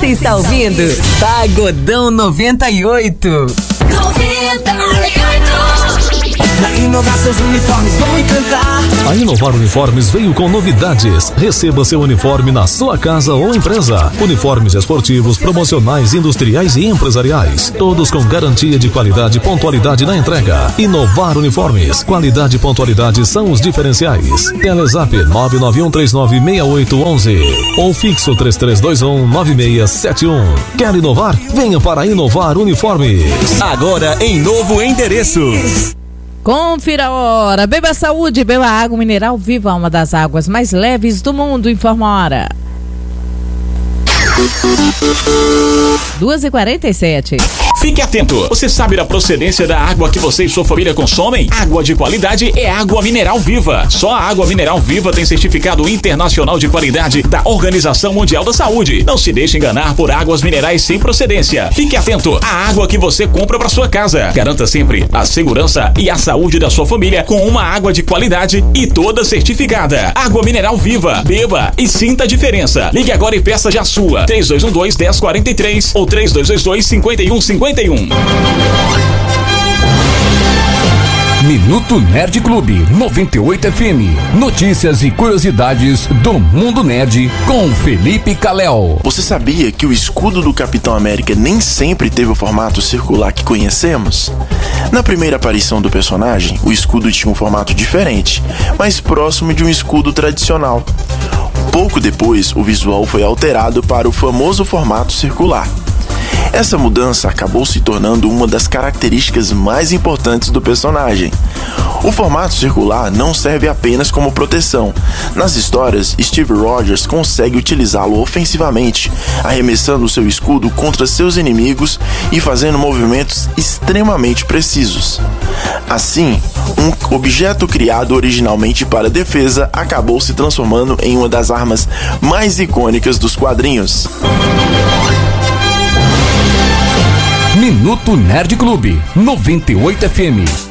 está ouvindo Pagodão 98. Na Inovar seus uniformes vão encantar. A Inovar Uniformes veio com novidades. Receba seu uniforme na sua casa ou empresa. Uniformes esportivos, promocionais, industriais e empresariais. Todos com garantia de qualidade e pontualidade na entrega. Inovar Uniformes. Qualidade e pontualidade são os diferenciais. Telezap 991396811 ou fixo 33219671. Quer inovar? Venha para Inovar Uniformes. Agora em novo endereço. Confira a hora. Beba saúde, beba água mineral Viva, uma das águas mais leves do mundo. Informa a hora. 2h47. Fique atento. Você sabe da procedência da água que você e sua família consomem? Água de qualidade é água mineral Viva. Só a água mineral Viva tem certificado internacional de qualidade da Organização Mundial da Saúde. Não se deixe enganar por águas minerais sem procedência. Fique atento à água que você compra para sua casa. Garanta sempre a segurança e a saúde da sua família com uma água de qualidade e toda certificada. Água mineral Viva. Beba e sinta a diferença. Ligue agora e peça já a sua. 3212-1043 ou 3222-5151. Minuto Nerd Clube 98 FM. Notícias e curiosidades do mundo nerd com Felipe Calel. Você sabia que o escudo do Capitão América nem sempre teve o formato circular que conhecemos? Na primeira aparição do personagem, o escudo tinha um formato diferente, mais próximo de um escudo tradicional. Pouco depois, o visual foi alterado para o famoso formato circular. Essa mudança acabou se tornando uma das características mais importantes do personagem. O formato circular não serve apenas como proteção. Nas histórias, Steve Rogers consegue utilizá-lo ofensivamente, arremessando seu escudo contra seus inimigos e fazendo movimentos extremamente precisos. Assim, um objeto criado originalmente para defesa acabou se transformando em uma das armas mais icônicas dos quadrinhos. Minuto Nerd Clube 98 FM.